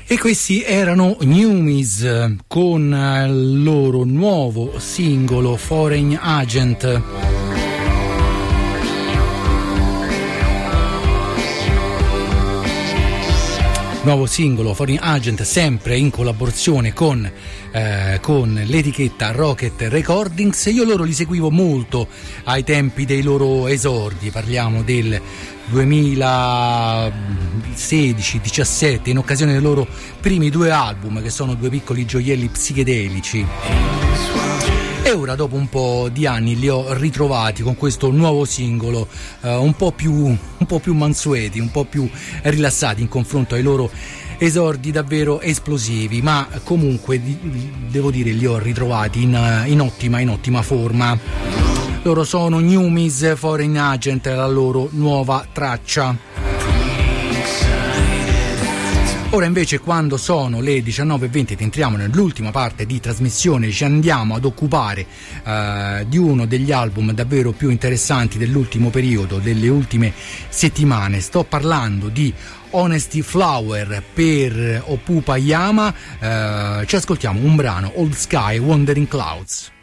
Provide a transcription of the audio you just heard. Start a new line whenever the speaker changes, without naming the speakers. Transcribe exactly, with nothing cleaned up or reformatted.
E questi erano Newmies con il loro nuovo singolo Foreign Agent. Nuovo singolo Foreign Agent, sempre in collaborazione con, eh, con l'etichetta Rocket Recordings. Io loro li seguivo molto ai tempi dei loro esordi, parliamo del duemilasedici diciassette, in occasione dei loro primi due album, che sono due piccoli gioielli psichedelici. E ora, dopo un po' di anni, li ho ritrovati con questo nuovo singolo, eh, un po' più un po' più mansueti, un po' più rilassati in confronto ai loro esordi davvero esplosivi, ma comunque devo dire li ho ritrovati in, in ottima in ottima forma. Loro sono Newmies, Foreign Agent, la loro nuova traccia. Ora invece, quando sono le diciannove e venti ed entriamo nell'ultima parte di trasmissione, ci andiamo ad occupare eh, di uno degli album davvero più interessanti dell'ultimo periodo, delle ultime settimane. Sto parlando di Honesty Flower per Opupa Yama. Eh, ci ascoltiamo un brano, Old Sky, Wandering Clouds.